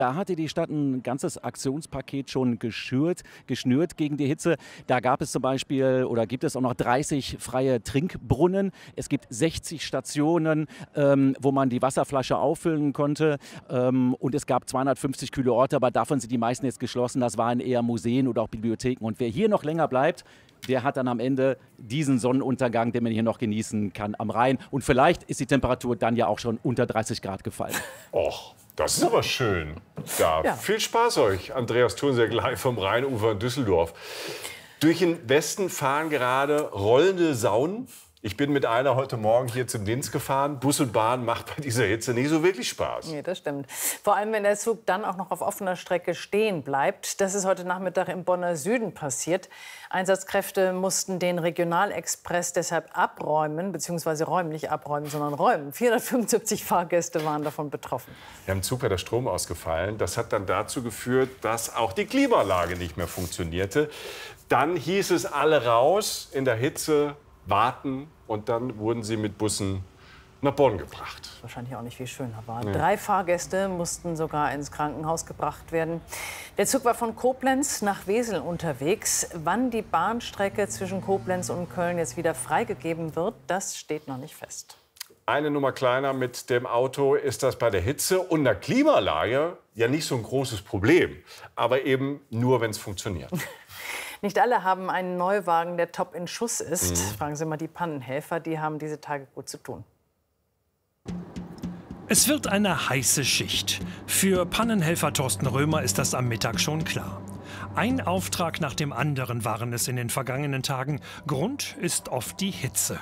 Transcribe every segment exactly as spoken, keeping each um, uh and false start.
Da hatte die Stadt ein ganzes Aktionspaket schon geschürt, geschnürt gegen die Hitze. Da gab es zum Beispiel oder gibt es auch noch dreißig freie Trinkbrunnen. Es gibt sechzig Stationen, ähm, wo man die Wasserflasche auffüllen konnte. Ähm, und es gab zweihundertfünfzig kühle Orte, aber davon sind die meisten jetzt geschlossen. Das waren eher Museen oder auch Bibliotheken. Und wer hier noch länger bleibt, der hat dann am Ende diesen Sonnenuntergang, den man hier noch genießen kann am Rhein. Und vielleicht ist die Temperatur dann ja auch schon unter dreißig Grad gefallen. Och, das ist aber schön. Ja, ja. Viel Spaß euch, Andreas Thunsäck live vom Rheinufer in Düsseldorf. Durch den Westen fahren gerade rollende Saunen. Ich bin mit einer heute Morgen hier zum Dienst gefahren. Bus und Bahn macht bei dieser Hitze nicht so wirklich Spaß. Nee, das stimmt. Vor allem, wenn der Zug dann auch noch auf offener Strecke stehen bleibt. Das ist heute Nachmittag im Bonner Süden passiert. Einsatzkräfte mussten den Regionalexpress deshalb abräumen, beziehungsweise räumen, nicht abräumen, sondern räumen. vierhundertfünfundsiebzig Fahrgäste waren davon betroffen. Ja, im Zug war der Strom ausgefallen. Das hat dann dazu geführt, dass auch die Klimaanlage nicht mehr funktionierte. Dann hieß es alle raus in der Hitze, warten, und dann wurden sie mit Bussen nach Bonn gebracht. Wahrscheinlich auch nicht viel schöner war. Ja. Drei Fahrgäste mussten sogar ins Krankenhaus gebracht werden. Der Zug war von Koblenz nach Wesel unterwegs. Wann die Bahnstrecke zwischen Koblenz und Köln jetzt wieder freigegeben wird, das steht noch nicht fest. Eine Nummer kleiner mit dem Auto ist das bei der Hitze und der Klimaanlage ja nicht so ein großes Problem. Aber eben nur, wenn es funktioniert. Nicht alle haben einen Neuwagen, der top in Schuss ist. Mhm. Fragen Sie mal die Pannenhelfer, die haben diese Tage gut zu tun. Es wird eine heiße Schicht. Für Pannenhelfer Thorsten Römer ist das am Mittag schon klar. Ein Auftrag nach dem anderen waren es in den vergangenen Tagen. Grund ist oft die Hitze.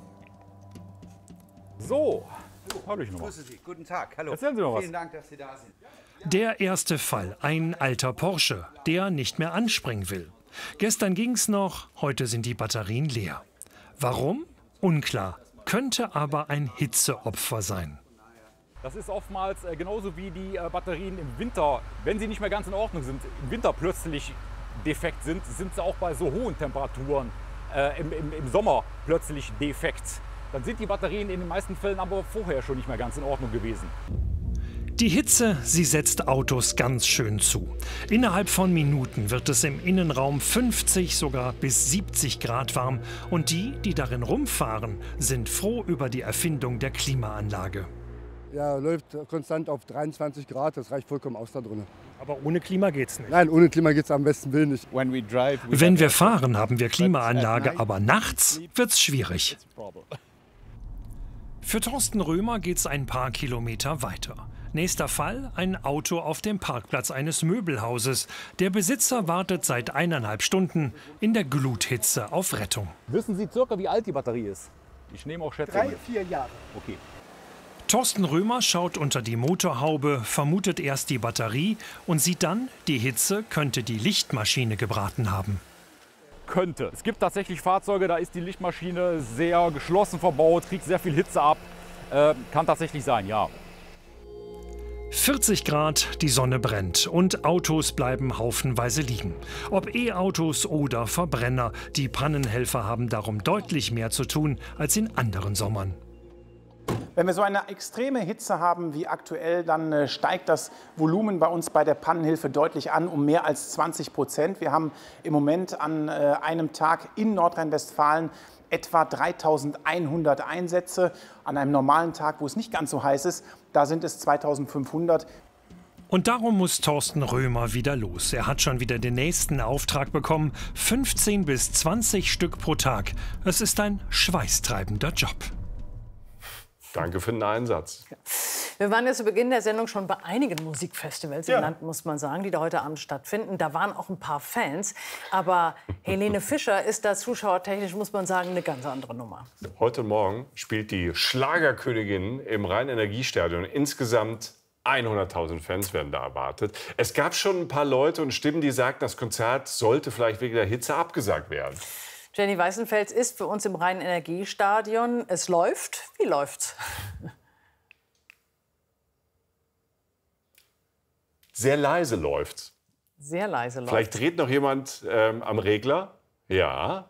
So, hallo ich noch mal. Grüße Sie, guten Tag, hallo. Erzählen Sie noch was. Vielen Dank, dass Sie da sind. Der erste Fall, ein alter Porsche, der nicht mehr anspringen will. Gestern ging's noch, heute sind die Batterien leer. Warum? Unklar, könnte aber ein Hitzeopfer sein. Das ist oftmals äh, genauso wie die äh, Batterien im Winter, wenn sie nicht mehr ganz in Ordnung sind, im Winter plötzlich defekt sind, sind sie auch bei so hohen Temperaturen äh, im, im, im Sommer plötzlich defekt. Dann sind die Batterien in den meisten Fällen aber vorher schon nicht mehr ganz in Ordnung gewesen. Die Hitze, sie setzt Autos ganz schön zu. Innerhalb von Minuten wird es im Innenraum fünfzig, sogar bis siebzig Grad warm. Und die, die darin rumfahren, sind froh über die Erfindung der Klimaanlage. Ja, läuft konstant auf dreiundzwanzig Grad, das reicht vollkommen aus da drinnen. Aber ohne Klima geht's nicht. Nein, ohne Klima geht's am besten Willen nicht. Wenn wir fahren, haben wir Klimaanlage, aber nachts wird's schwierig. Für Thorsten Römer geht's ein paar Kilometer weiter. Nächster Fall, ein Auto auf dem Parkplatz eines Möbelhauses. Der Besitzer wartet seit eineinhalb Stunden in der Gluthitze auf Rettung. Wissen Sie circa, wie alt die Batterie ist? Ich nehme auch Schätzungen. Drei, vier Jahre. Okay. Thorsten Römer schaut unter die Motorhaube, vermutet erst die Batterie und sieht dann, die Hitze könnte die Lichtmaschine gebraten haben. Könnte. Es gibt tatsächlich Fahrzeuge, da ist die Lichtmaschine sehr geschlossen verbaut, kriegt sehr viel Hitze ab. Äh, kann tatsächlich sein, ja. vierzig Grad, die Sonne brennt und Autos bleiben haufenweise liegen. Ob E-Autos oder Verbrenner, die Pannenhelfer haben darum deutlich mehr zu tun als in anderen Sommern. Wenn wir so eine extreme Hitze haben wie aktuell, dann äh, steigt das Volumen bei uns bei der Pannenhilfe deutlich an, um mehr als zwanzig Prozent. Wir haben im Moment an äh, einem Tag in Nordrhein-Westfalen etwa dreitausendeinhundert Einsätze. An einem normalen Tag, wo es nicht ganz so heiß ist, da sind es zweitausendfünfhundert. Und darum muss Thorsten Römer wieder los. Er hat schon wieder den nächsten Auftrag bekommen. fünfzehn bis zwanzig Stück pro Tag. Es ist ein schweißtreibender Job. Danke für den Einsatz. Wir waren ja zu Beginn der Sendung schon bei einigen Musikfestivals Ja. im Land, muss man sagen, die da heute Abend stattfinden. Da waren auch ein paar Fans. Aber Helene Fischer ist da zuschauertechnisch, muss man sagen, eine ganz andere Nummer. Heute Morgen spielt die Schlagerkönigin im Rhein-Energiestadion. Insgesamt hunderttausend Fans werden da erwartet. Es gab schon ein paar Leute und Stimmen, die sagten, das Konzert sollte vielleicht wegen der Hitze abgesagt werden. Jenny Weißenfels ist für uns im Rhein-Energiestadion. Es läuft. Wie läuft's? Sehr leise läuft's. Sehr leise läuft. Vielleicht dreht noch jemand ähm, am Regler. Ja.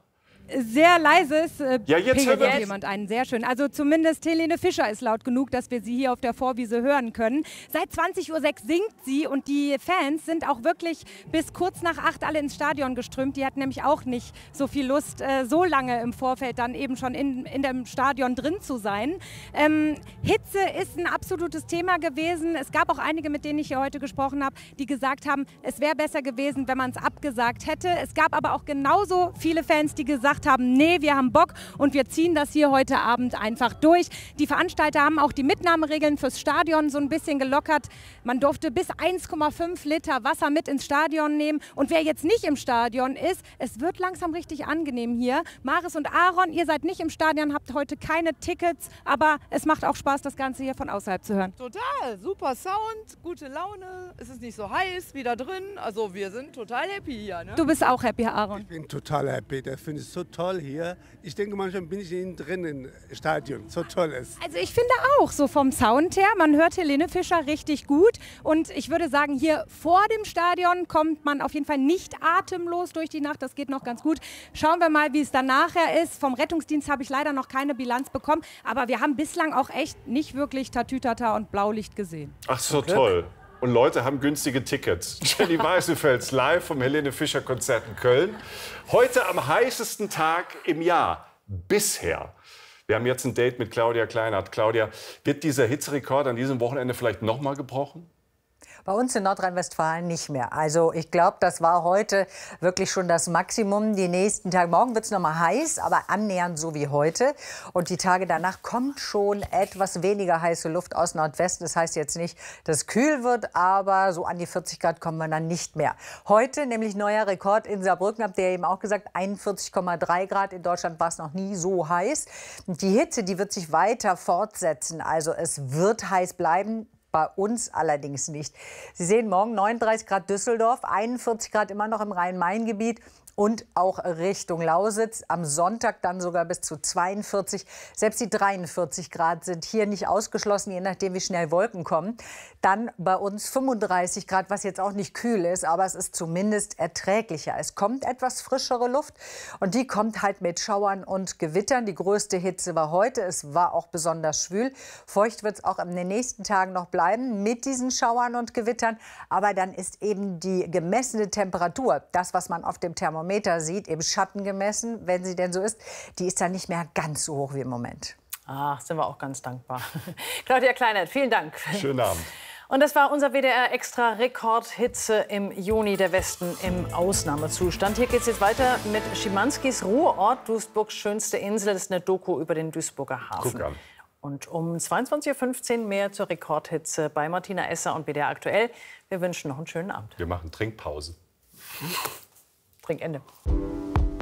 sehr leises äh, ja, jetzt pegelt hört jemand einen. Sehr schön. Also zumindest Helene Fischer ist laut genug, dass wir sie hier auf der Vorwiese hören können. Seit zwanzig Uhr sechs singt sie und die Fans sind auch wirklich bis kurz nach acht alle ins Stadion geströmt. Die hatten nämlich auch nicht so viel Lust, äh, so lange im Vorfeld dann eben schon in, in dem Stadion drin zu sein. Ähm, Hitze ist ein absolutes Thema gewesen. Es gab auch einige, mit denen ich hier heute gesprochen habe, die gesagt haben, es wäre besser gewesen, wenn man es abgesagt hätte. Es gab aber auch genauso viele Fans, die gesagt haben, nee, wir haben Bock und wir ziehen das hier heute Abend einfach durch. Die Veranstalter haben auch die Mitnahmeregeln fürs Stadion so ein bisschen gelockert. Man durfte bis eins Komma fünf Liter Wasser mit ins Stadion nehmen. Und wer jetzt nicht im Stadion ist, es wird langsam richtig angenehm hier. Maris und Aaron, ihr seid nicht im Stadion, habt heute keine Tickets, aber es macht auch Spaß, das Ganze hier von außerhalb zu hören. Total, super Sound, gute Laune, es ist nicht so heiß wie da drin, also wir sind total happy hier. Ne? Du bist auch happy, Aaron? Ich bin total happy, das finde ich so toll hier. Ich denke, manchmal bin ich innen drin im Stadion, so toll ist. Also ich finde auch, so vom Sound her, man hört Helene Fischer richtig gut und ich würde sagen, hier vor dem Stadion kommt man auf jeden Fall nicht atemlos durch die Nacht, das geht noch ganz gut. Schauen wir mal, wie es dann nachher ist. Vom Rettungsdienst habe ich leider noch keine Bilanz bekommen, aber wir haben bislang auch echt nicht wirklich Tatütata und Blaulicht gesehen. Ach so, toll. Und Leute haben günstige Tickets. Jenny Weißenfels live vom Helene Fischer Konzert in Köln. Heute am heißesten Tag im Jahr bisher. Wir haben jetzt ein Date mit Claudia Kleinert. Claudia, wird dieser Hitzerekord an diesem Wochenende vielleicht noch mal gebrochen? Bei uns in Nordrhein-Westfalen nicht mehr. Also ich glaube, das war heute wirklich schon das Maximum. Die nächsten Tage, morgen wird es noch mal heiß, aber annähernd so wie heute. Und die Tage danach kommt schon etwas weniger heiße Luft aus Nordwesten. Das heißt jetzt nicht, dass es kühl wird, aber so an die vierzig Grad kommen wir dann nicht mehr. Heute nämlich neuer Rekord in Saarbrücken, habt ihr eben auch gesagt, einundvierzig Komma drei Grad. In Deutschland war es noch nie so heiß. Und die Hitze, die wird sich weiter fortsetzen. Also es wird heiß bleiben. Bei uns allerdings nicht. Sie sehen morgen neununddreißig Grad Düsseldorf, einundvierzig Grad immer noch im Rhein-Main-Gebiet und auch Richtung Lausitz. Am Sonntag dann sogar bis zu zweiundvierzig. Selbst die dreiundvierzig Grad sind hier nicht ausgeschlossen, je nachdem, wie schnell Wolken kommen. Dann bei uns fünfunddreißig Grad, was jetzt auch nicht kühl ist, aber es ist zumindest erträglicher. Es kommt etwas frischere Luft und die kommt halt mit Schauern und Gewittern. Die größte Hitze war heute. Es war auch besonders schwül. Feucht wird es auch in den nächsten Tagen noch bleiben mit diesen Schauern und Gewittern. Aber dann ist eben die gemessene Temperatur, das, was man auf dem Thermometer sieht, im Schatten gemessen, wenn sie denn so ist, die ist dann nicht mehr ganz so hoch wie im Moment. Ach, sind wir auch ganz dankbar. Claudia Kleinert, vielen Dank. Schönen Abend. Und das war unser W D R-Extra Rekordhitze im Juni, der Westen im Ausnahmezustand. Hier geht es jetzt weiter mit Schimanskis Ruheort, Duisburgs schönste Insel. Das ist eine Doku über den Duisburger Hafen. Guck an. Und um zweiundzwanzig Uhr fünfzehn mehr zur Rekordhitze bei Martina Esser und W D R aktuell. Wir wünschen noch einen schönen Abend. Wir machen Trinkpause. Trinkende.